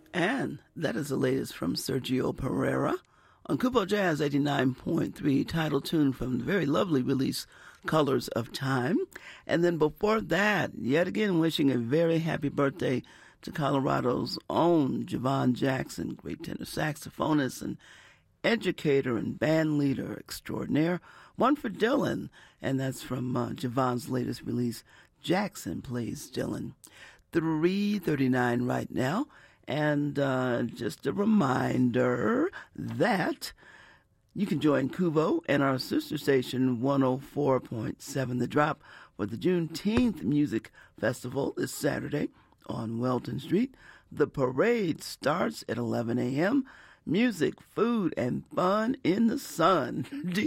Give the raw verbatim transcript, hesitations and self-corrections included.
And that is the latest from Sergio Pereira on Kupo Jazz eighty-nine point three, title tune from the very lovely release Colors of Time. And then before that, yet again wishing a very happy birthday to Colorado's own Javon Jackson, great tenor saxophonist and educator and band leader extraordinaire. One for Dylan, and that's from uh, Javon's latest release, Jackson Plays Dylan. three thirty-nine right now. And uh, just a reminder that you can join Kuvo and our sister station one oh four point seven The Drop for the Juneteenth Music Festival this Saturday on Welton Street. The parade starts at eleven a.m. Music, food, and fun in the sun.